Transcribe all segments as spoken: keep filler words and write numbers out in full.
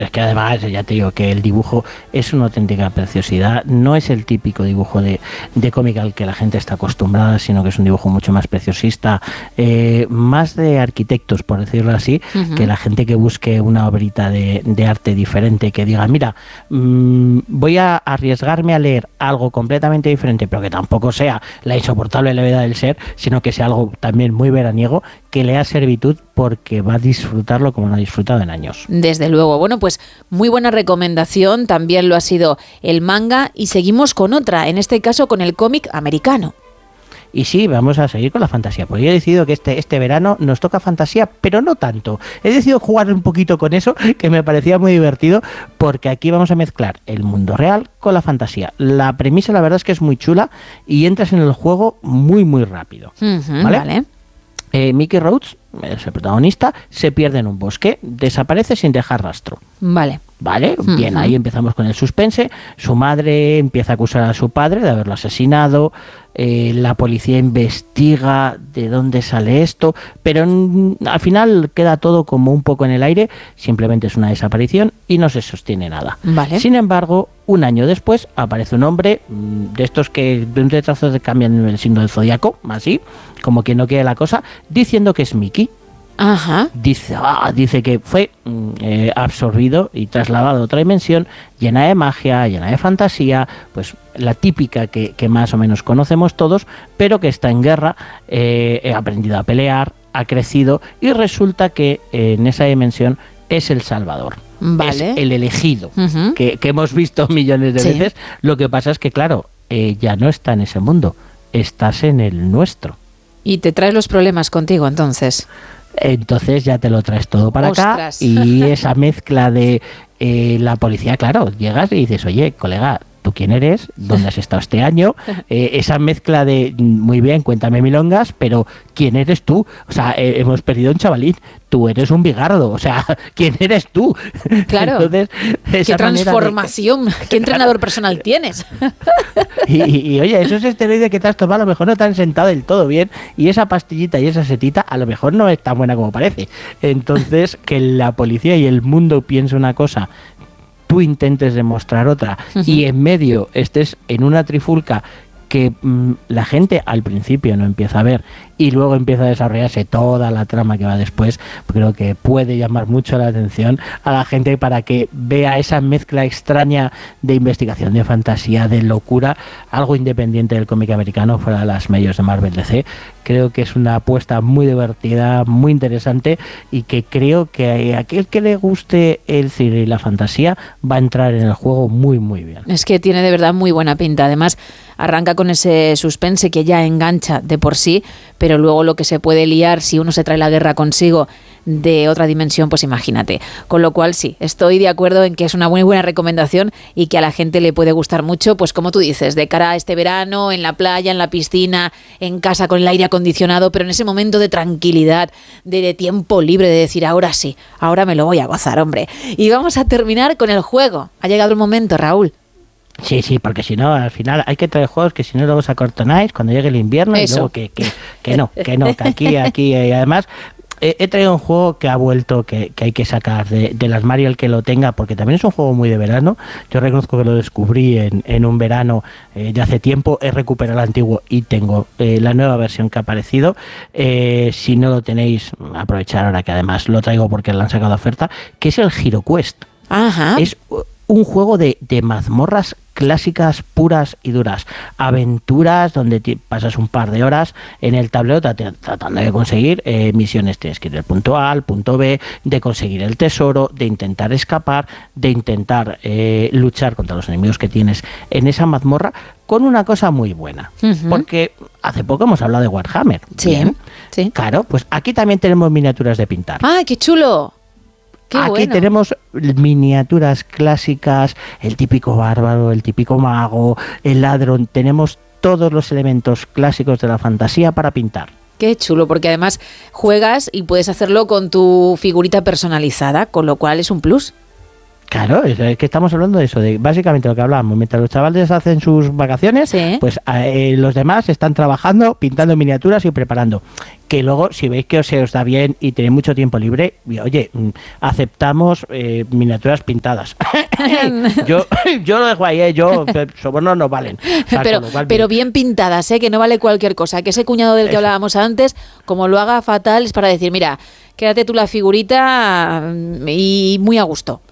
Es que además, ya te digo, que el dibujo es una auténtica preciosidad. No es el típico dibujo de, de cómic al que la gente está acostumbrada, sino que es un dibujo mucho más preciosista, eh, más de arquitectos, por decirlo así, uh-huh. que la gente que busque una obrita de, de arte diferente, que diga, mira, mmm, voy a arriesgarme a leer algo completamente diferente, pero que tampoco sea la insoportable levedad del ser, sino que sea algo también muy veraniego, que lea Servitud, porque va a disfrutarlo como no ha disfrutado en años. Desde luego. Bueno, pues muy buena recomendación, también lo ha sido el manga, y seguimos con otra, en este caso con el cómic americano. Y sí, vamos a seguir con la fantasía, porque yo he decidido que este, este verano nos toca fantasía, pero no tanto. He decidido jugar un poquito con eso, que me parecía muy divertido, porque aquí vamos a mezclar el mundo real con la fantasía. La premisa, la verdad, es que es muy chula y entras en el juego muy, muy rápido. Uh-huh, ¿vale? Vale. Eh, Mickey Rhodes, es el protagonista, se pierde en un bosque, desaparece sin dejar rastro. Vale. Vale, uh-huh. Bien, ahí empezamos con el suspense. Su madre empieza a acusar a su padre de haberlo asesinado. Eh, la policía investiga de dónde sale esto, pero n- al final queda todo como un poco en el aire. Simplemente es una desaparición y no se sostiene nada. Vale. Sin embargo, un año después aparece un hombre mmm, de estos que de un retraso cambian el signo del zodiaco, así, como que no quiere la cosa, diciendo que es Mickey. Ajá. Dice, ah, dice que fue eh, absorbido y trasladado a otra dimensión llena de magia, llena de fantasía, pues la típica que, que más o menos conocemos todos, pero que está en guerra, eh, ha aprendido a pelear, ha crecido y resulta que eh, en esa dimensión es el Salvador. Vale. Es el elegido, uh-huh. que, que hemos visto millones de sí. veces. Lo que pasa es que, claro, eh, ya no está en ese mundo, estás en el nuestro. Y te traes los problemas contigo, entonces. Entonces ya te lo traes todo para Ostras. acá y esa mezcla de eh, la policía, claro, llegas y dices, oye, colega, ¿tú quién eres? ¿Dónde has estado este año? Eh, esa mezcla de, muy bien, cuéntame milongas, pero ¿quién eres tú? O sea, eh, hemos perdido un chavalín, tú eres un bigardo, o sea, ¿quién eres tú? Claro. Entonces, ¡qué transformación! De... ¿Qué entrenador personal tienes? y, y, y oye, esos esteroides que te has tomado a lo mejor no te han sentado del todo bien y esa pastillita y esa setita a lo mejor no es tan buena como parece. Entonces, que la policía y el mundo piense una cosa, tú intentes demostrar otra uh-huh. y en medio estés en una trifulca que mmm, la gente al principio no empieza a ver y luego empieza a desarrollarse toda la trama que va después, creo que puede llamar mucho la atención a la gente para que vea esa mezcla extraña de investigación, de fantasía, de locura, algo independiente del cómic americano fuera de las medios de Marvel D C. Creo que es una apuesta muy divertida, muy interesante y que creo que a aquel que le guste el cine y la fantasía va a entrar en el juego muy muy bien. Es que tiene de verdad muy buena pinta, además arranca con ese suspense que ya engancha de por sí, pero luego lo que se puede liar si uno se trae la guerra consigo de otra dimensión, pues imagínate. Con lo cual sí, estoy de acuerdo en que es una muy buena recomendación y que a la gente le puede gustar mucho, pues como tú dices, de cara a este verano, en la playa, en la piscina, en casa con el aire acondicionado, pero en ese momento de tranquilidad, de, de tiempo libre, de decir ahora sí, ahora me lo voy a gozar, hombre. Y vamos a terminar con el juego. Ha llegado el momento, Raúl. Sí, sí, porque si no, al final hay que traer juegos que si no luego os acortonáis cuando llegue el invierno. Eso. Y luego que, que, que no, que no, que aquí, aquí, y además he, he traído un juego que ha vuelto, que, que hay que sacar de, del armario el que lo tenga, porque también es un juego muy de verano. Yo reconozco que lo descubrí en, en un verano eh, de hace tiempo, he recuperado el antiguo y tengo eh, la nueva versión que ha aparecido. Eh, si no lo tenéis, aprovechar ahora que además lo traigo porque lo han sacado de oferta, que es el HeroQuest. Ajá. Es un juego de, de mazmorras clásicas, puras y duras, aventuras donde te pasas un par de horas en el tablero tratando de conseguir eh, misiones. Tienes que ir del punto A al punto B, de conseguir el tesoro, de intentar escapar, de intentar eh, luchar contra los enemigos que tienes en esa mazmorra, con una cosa muy buena, uh-huh. porque hace poco hemos hablado de Warhammer. Sí, ¿bien? sí. Claro, pues aquí también tenemos miniaturas de pintar. ¡Ah, qué chulo! Qué Aquí bueno. tenemos miniaturas clásicas, el típico bárbaro, el típico mago, el ladrón. Tenemos todos los elementos clásicos de la fantasía para pintar. Qué chulo, porque además juegas y puedes hacerlo con tu figurita personalizada, con lo cual es un plus. Claro, es que estamos hablando de eso, de básicamente lo que hablábamos, mientras los chavales hacen sus vacaciones, ¿sí? pues eh, los demás están trabajando, pintando miniaturas y preparando. Que luego, si veis que os, se os da bien y tenéis mucho tiempo libre, oye, aceptamos eh, miniaturas pintadas. yo, yo lo dejo ahí, ¿eh? Yo, sobornos no valen. O sea, pero, cual, pero bien pintadas, ¿eh? Que no vale cualquier cosa. Que ese cuñado del que eso. hablábamos antes, como lo haga fatal, es para decir, mira, quédate tú la figurita y muy a gusto.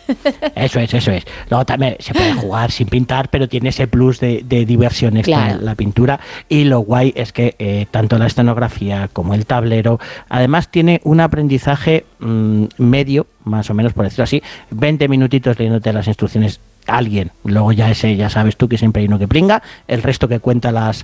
Eso es, eso es. Luego también se puede jugar sin pintar, pero tiene ese plus de, de diversión extra claro. la pintura. Y lo guay es que eh, tanto la escenografía como el tablero, además tiene un aprendizaje mmm, medio, más o menos por decirlo así, veinte minutitos leyéndote las instrucciones alguien, luego ya ese ya sabes tú que siempre hay uno que pringa, el resto que cuenta las,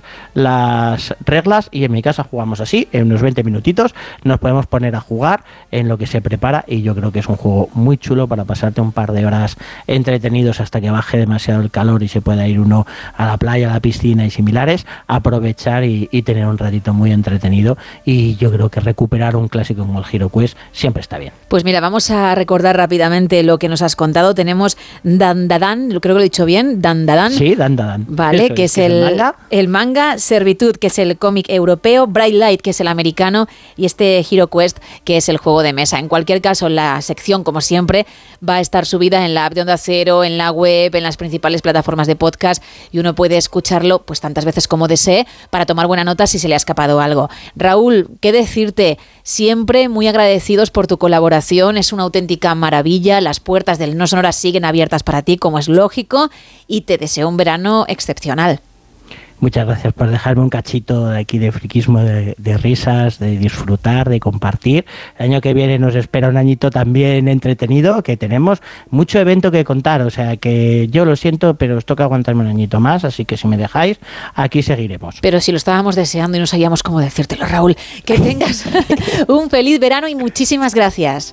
las reglas, y en mi casa jugamos así, en unos veinte minutitos nos podemos poner a jugar en lo que se prepara, y yo creo que es un juego muy chulo para pasarte un par de horas entretenidos hasta que baje demasiado el calor y se pueda ir uno a la playa, a la piscina y similares, aprovechar y, y tener un ratito muy entretenido, y yo creo que recuperar un clásico como el Hero Quest siempre está bien. Pues mira, vamos a recordar rápidamente lo que nos has contado. Tenemos Dandadan, creo que lo he dicho bien, Dandadan. Sí, Dandadan. Vale, Eso que es, es el, el, manga. el manga, Servitud, que es el cómic europeo, Bright Light, que es el americano, y este Hero Quest, que es el juego de mesa. En cualquier caso, la sección, como siempre, va a estar subida en la app de Onda Cero, en la web, en las principales plataformas de podcast, y uno puede escucharlo pues tantas veces como desee para tomar buena nota si se le ha escapado algo. Raúl, ¿qué decirte? Siempre muy agradecidos por tu colaboración, es una auténtica maravilla, las puertas del No Sonoras siguen abiertas para ti, como es lógico, y te deseo un verano excepcional. Muchas gracias por dejarme un cachito de aquí de friquismo, de, de risas, de disfrutar, de compartir. El año que viene nos espera un añito también entretenido, que tenemos mucho evento que contar, o sea que yo lo siento, pero os toca aguantarme un añito más, así que si me dejáis, aquí seguiremos. Pero si lo estábamos deseando y no sabíamos cómo decírtelo, Raúl, que tengas un feliz verano y muchísimas gracias.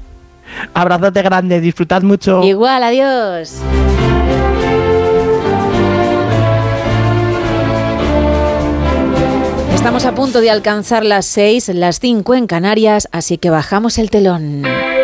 Abrazote grande, disfrutad mucho. Igual, adiós. Estamos a punto de alcanzar las seis, las cinco en Canarias, así que bajamos el telón.